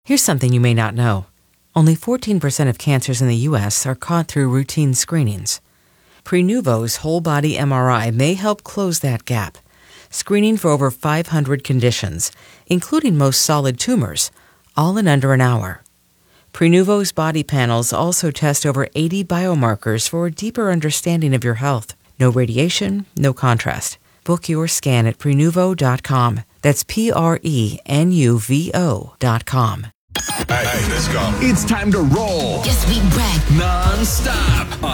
Here's something you may not know. Only 14% of cancers in the U.S. are caught through routine screenings. Prenuvo's whole-body MRI may help close that gap, screening for over 500 conditions, including most solid tumors, all in under an hour. Prenuvo's body panels also test over 80 biomarkers for a deeper understanding of your health. No radiation, no contrast. Book your scan at Prenuvo.com. That's Prenuvo.com. Hey, let's go. It's time to roll. Yes, we back. Non-stop on